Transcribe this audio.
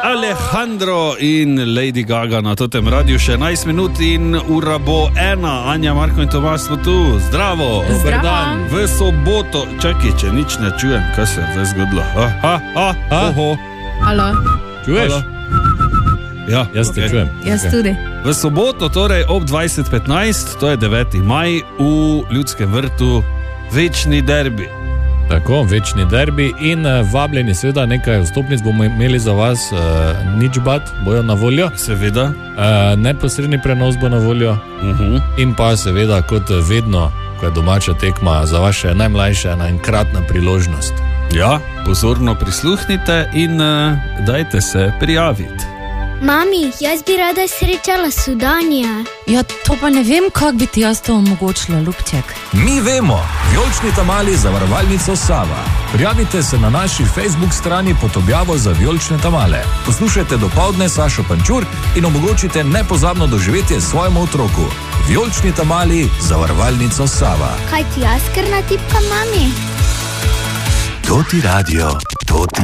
Alejandro in Lady Gaga na totem radiju, še 11 minut in ura bo 1. Anja, Marko in Tomaž smo tu. Zdravo. Dober dan. V soboto, čakaj, če nič ne čujem, kaj se je zdaj zgodilo. Halo. Čuješ? Halo? Ja, jaz te čujem. Jaz tudi. V soboto, torej ob 20:15, to je 9. maj, v Ljudskem vrtu večni derbi. Tako, večni derbi in vabljeni, seveda nekaj vstopnic bomo imeli za vas, nič bat, bojo na voljo. Seveda. Neposredni prenos bo na voljo in pa seveda, kot vedno, ko je domača tekma, za vaše najmlajše ena enkratna priložnost. Ja, pozorno prisluhnite in dajte se prijaviti. Mami, jaz bi rada srečala Sudanija. Ja, to pa ne vem, kako bi ti jaz to omogočila, Ljubček. Mi vemo, vijolični tamali za zavarovalnico Sava. Prijavite se na naši Facebook strani pod objavo za vijolične tamale. Poslušajte dopoldne Sašo Pančur in omogočite nepozabno doživetje svojemu otroku. Vijolični tamali za zavarovalnico Sava. Kaj ti jaz kar natipkam, mami? To ti radio, to ti